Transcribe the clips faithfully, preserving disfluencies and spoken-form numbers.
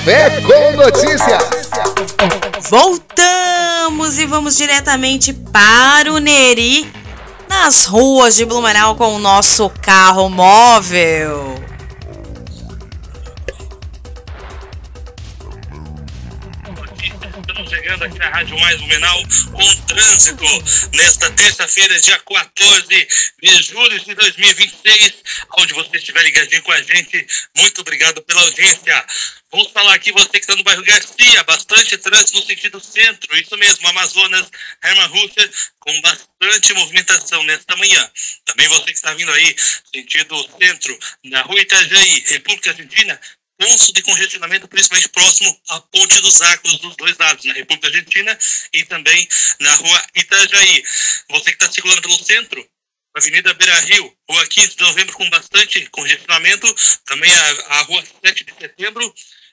Café com Notícias. Voltamos e vamos diretamente para o Neri, nas ruas de Blumenau com o nosso carro móvel. Estamos chegando aqui na Rádio Mais Blumenau com trânsito nesta terça-feira, dia quatorze de julho de dois mil e vinte e seis. Onde você estiver ligadinho com a gente, muito obrigado pela audiência. Vamos falar aqui, você que está no bairro Garcia, bastante trânsito no sentido centro, isso mesmo, Amazonas, Hermann Russer, com bastante movimentação nesta manhã. Também você que está vindo aí, sentido centro, na rua Itajaí, República Argentina, ponto de congestionamento principalmente próximo à Ponte dos Arcos dos dois lados, na República Argentina e também na rua Itajaí. Você que está circulando pelo centro, Avenida Beira Rio, rua quinze de novembro com bastante congestionamento, também a, a rua sete de setembro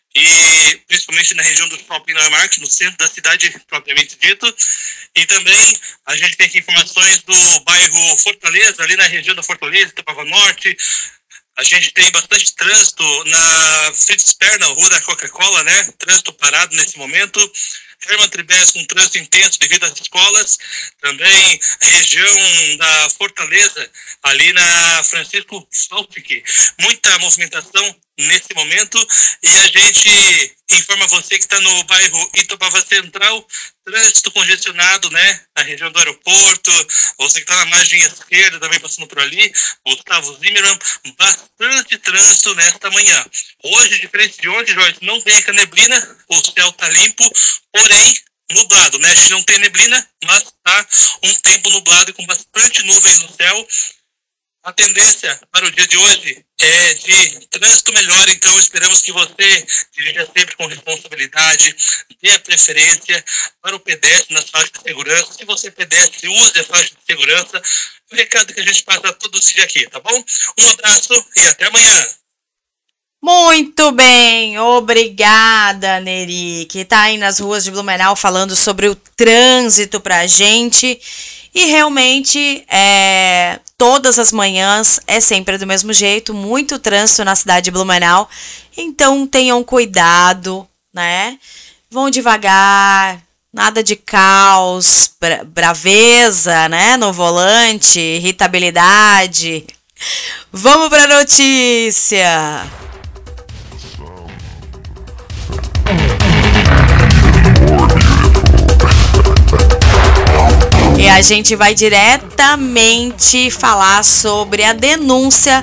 e principalmente na região do Shopping Neumarkt, no centro da cidade propriamente dito. E também a gente tem aqui informações do bairro Fortaleza, ali na região da Fortaleza, Itapava Norte. A gente tem bastante trânsito na Fritz Perna, rua da Coca-Cola, né? Trânsito parado nesse momento. Hermann Tribes com trânsito intenso devido às escolas. Também região da Fortaleza, ali na Francisco Saltic. Muita movimentação nesse momento. E a gente informa você que está no bairro Itapava Central, trânsito congestionado, né? Na região do aeroporto. Você que está na margem esquerda também passando por ali. Gustavo Zimmermann, bastante trânsito nesta manhã. Hoje, diferente de ontem, Jorge, não vem com neblina, o céu está limpo, porém nublado, né? A gente não tem neblina, mas está um tempo nublado e com bastante nuvens no céu. A tendência para o dia de hoje é de trânsito melhor, então esperamos que você dirija sempre com responsabilidade, dê a preferência para o pedestre nas faixas de segurança. Se você é pedestre, use a faixa de segurança. O recado que a gente passa todo dia aqui, tá bom? Um abraço e até amanhã. Muito bem, obrigada, Neri, que tá aí nas ruas de Blumenau falando sobre o trânsito pra gente. E realmente, é, todas as manhãs é sempre do mesmo jeito, muito trânsito na cidade de Blumenau. Então tenham cuidado, né? Vão devagar, nada de caos, bra- braveza, né? No volante, irritabilidade. Vamos pra notícia! E a gente vai diretamente falar sobre a denúncia